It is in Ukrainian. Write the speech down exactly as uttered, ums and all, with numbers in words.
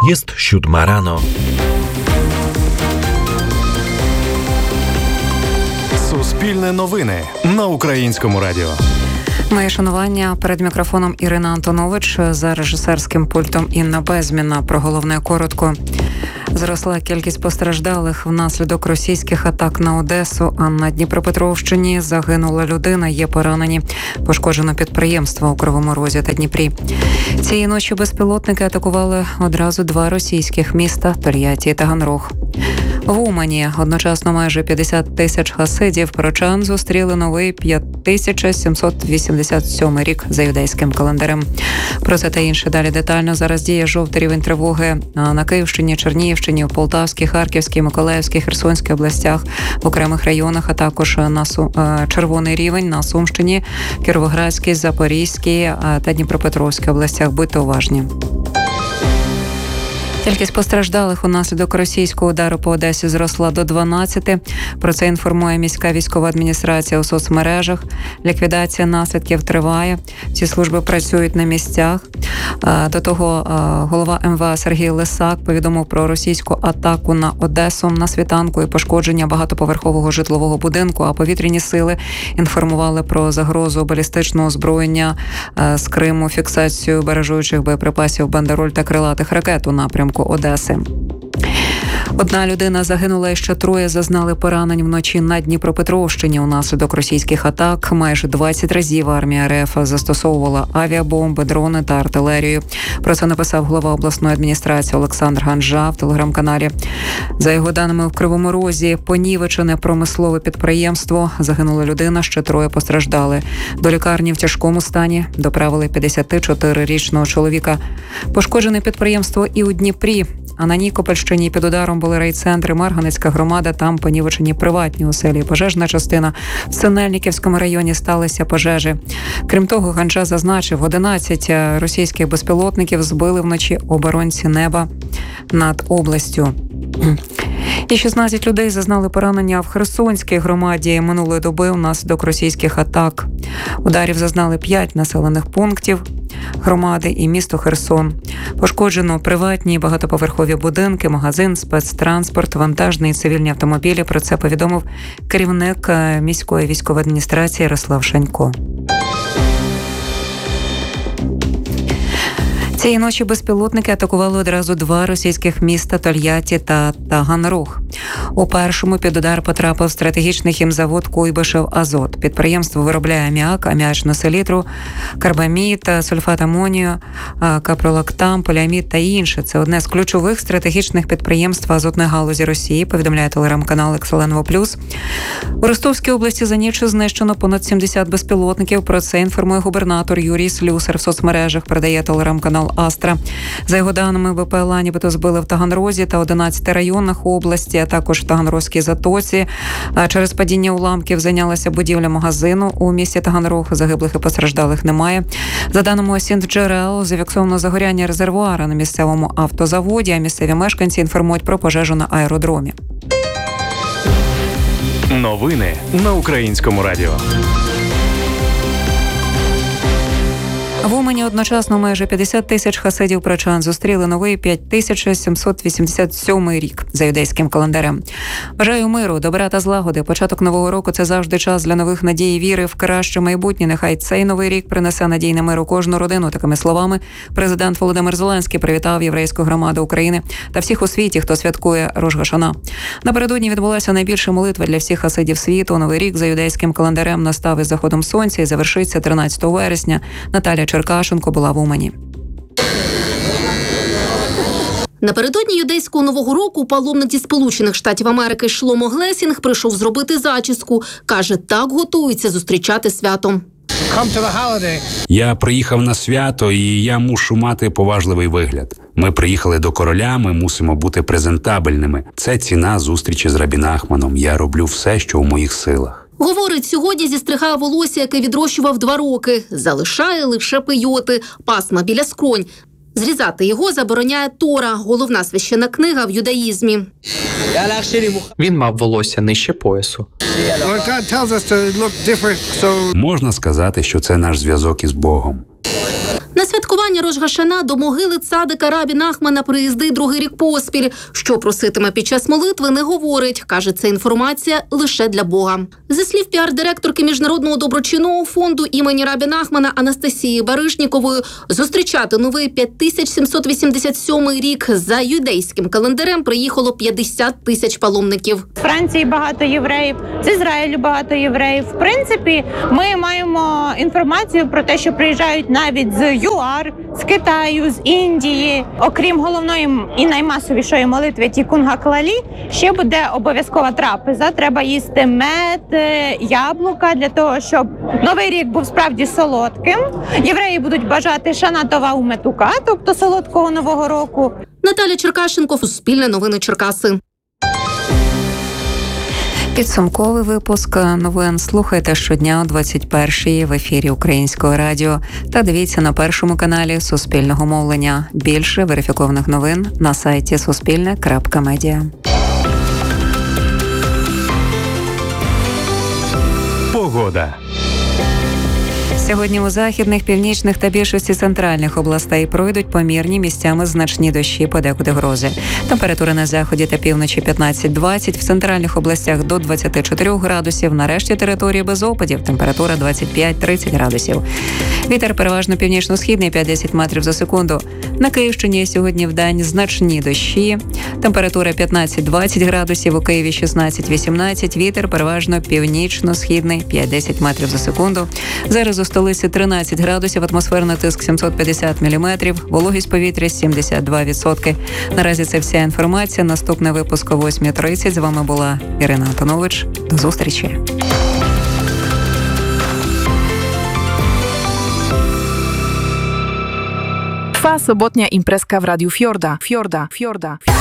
Jest siódma rano. Суспільне новини на Українському радіо. Моє шанування. Перед мікрофоном Ірина Антонович, за режисерським пультом Інна Безміна. Про головне коротко. Зросла кількість постраждалих внаслідок російських атак на Одесу, а на Дніпропетровщині загинула людина, є поранені. Пошкоджено підприємство у Кривому Розі та Дніпрі. Цієї ночі безпілотники атакували одразу два російських міста – Тольятті і Таганрог. В Умані одночасно майже п'ятдесят тисяч хасидів прочан зустріли новий п'ять тисяч сімсот вісімдесят сьомий рік за юдейським календарем. Про це та інше далі детально. Зараз діє жовтий рівень тривоги на Київщині, Чернігівщині, в Полтавській, Харківській, Миколаївській, Херсонській областях, в окремих районах, а також на Су... червоний рівень на Сумщині, Кіровоградській, Запорізькій та Дніпропетровській областях. Будьте уважні. Кількість постраждалих унаслідок російського удару по Одесі зросла до дванадцяти. Про це інформує міська військова адміністрація у соцмережах. Ліквідація наслідків триває. Ці служби працюють на місцях. До того голова ем ве а Сергій Лисак повідомив про російську атаку на Одесу на світанку і пошкодження багатоповерхового житлового будинку, а повітряні сили інформували про загрозу балістичного озброєння з Криму, фіксацію баражуючих боєприпасів, бандероль та крилатих ракет у напрямку Одеси. Одна людина загинула і ще троє зазнали поранень вночі на Дніпропетровщині унаслідок російських атак. Майже двадцять разів армія ер еф застосовувала авіабомби, дрони та артилерію. Про це написав голова обласної адміністрації Олександр Ганжа в телеграм-каналі. За його даними, в Кривому Розі понівечене промислове підприємство. Загинула людина, ще троє постраждали. До лікарні в тяжкому стані доправили п'ятдесятичотирирічного чоловіка. Пошкоджене підприємство і у Дніпрі. А на Нікопольщині під ударом були райцентри, Марганецька громада, там понівечені приватні оселі. Пожежна частина. В Синельниківському районі сталися пожежі. Крім того, Ганжа зазначив, одинадцять російських безпілотників збили вночі оборонці неба над областю. І шістнадцять людей зазнали поранення в Херсонській громаді минулої доби внаслідок російських атак. Ударів зазнали п'ять населених пунктів громади і місто Херсон. Пошкоджено приватні багатоповерхові будинки, магазин, спецтранспорт, вантажні і цивільні автомобілі. Про це повідомив керівник міської військової адміністрації Ярослав Шанько. Цієї ночі безпілотники атакували одразу два російських міста – Тольятті та Таганрог. У першому під удар потрапив стратегічний хімзавод Куйбишев Азот. Підприємство виробляє аміак, аміачну селітру, карбамід, сульфат амонію, капролактам, поліамід та інше. Це одне з ключових стратегічних підприємств азотної галузі Росії, повідомляє телеграм-канал «Екселенво Плюс». У Ростовській області за ніч знищено понад сімдесят безпілотників. Про це інформує губернатор Юрій Слюсар в соцмережах, передає телеграм-канал «Астра». За його даними, БПЛА нібито збили в Таганрозі та одинадцяти районах області, а також в Таганрозькій затоці. Через падіння уламків зайнялася будівля магазину у місті Таганрог. Загиблих і постраждалих немає. За даними Сінтджерел, зафіксовано загоряння резервуара на місцевому автозаводі, а місцеві мешканці інформують про пожежу на аеродромі. Новини на Українському радіо. В Умані одночасно майже п'ятдесят тисяч хасидів прочан зустріли новий п'ять тисяч сімсот вісімдесят сьомий рік за юдейським календарем. Бажаю миру, добра та злагоди. Початок нового року – це завжди час для нових надій і віри в краще майбутнє. Нехай цей новий рік принесе надій на мир у кожну родину. Такими словами президент Володимир Зеленський привітав єврейську громаду України та всіх у світі, хто святкує Рош Гашана. Напередодні відбулася найбільша молитва для всіх хасидів світу. Новий рік за юдейським календарем настав із заходом сонця і завершиться тринадцятого вересня. Наталя Черкашенко була в Умані. Напередодні юдейського Нового року паломник зі Сполучених Штатів Америки Шломо Глесінг прийшов зробити зачіску. Каже, так готується зустрічати свято. Я приїхав на свято, і я мушу мати поважливий вигляд. Ми приїхали до короля, ми мусимо бути презентабельними. Це ціна зустрічі з Рабі Нахманом. Я роблю все, що у моїх силах. Говорить, сьогодні зістригає волосся, яке відрощував два роки. Залишає лише пейоти, пасма біля скронь. Зрізати його забороняє Тора, головна священна книга в юдаїзмі. Він мав волосся нижче поясу. Можна сказати, що це наш зв'язок із Богом. На святковій святкування Рош га-Шана до могили цадика Рабі Нахмана приїздить другий рік поспіль. Що проситиме під час молитви, не говорить. Каже, це інформація лише для Бога. Зі слів піар-директорки Міжнародного доброчинного фонду імені Рабі Нахмана Анастасії Баришнікової, зустрічати новий п'ять тисяч сімсот вісімдесят сьомий рік за юдейським календарем приїхало п'ятдесят тисяч паломників. З Франції багато євреїв, з Ізраїлю багато євреїв. В принципі, ми маємо інформацію про те, що приїжджають навіть з ЮАР, з Китаю, з Індії. Окрім головної і наймасовішої молитви Тікун га-Клалі, ще буде обов'язкова трапеза. Треба їсти мед, яблука для того, щоб новий рік був справді солодким. Євреї будуть бажати Шана Това Уметука, тобто солодкого нового року. Наталя Черкашенко, Суспільне новини Черкаси. Підсумковий випуск новин слухайте щодня о двадцять першій в ефірі Українського радіо та дивіться на першому каналі Суспільного мовлення. Більше верифікованих новин на сайті суспільне крапка медіа. Погода. Сьогодні у західних, північних та більшості центральних областей пройдуть помірні, місцями значні дощі, подекуди грози. Температура на заході та півночі п'ятнадцять-двадцять, в центральних областях до двадцять чотири градусів, на решті території без опадів температура двадцять п'ять-тридцять градусів. Вітер переважно північно-східний п'ять-десять метрів за секунду. На Київщині сьогодні вдень значні дощі. Температура п'ятнадцять-двадцять градусів, у Києві шістнадцять-вісімнадцять, вітер переважно північно-східний п'ять-десять метрів за секунду. Зараз у столиці тринадцять градусів, атмосферний тиск сімсот п'ятдесят міліметрів, вологість повітря сімдесят два відсотки. Наразі це вся інформація. Наступний випуск о восьмій тридцять. З вами була Ірина Антонович. До зустрічі. Trwa sobotnia imprezka w Radiu Fiorda. Fiorda, Fiorda.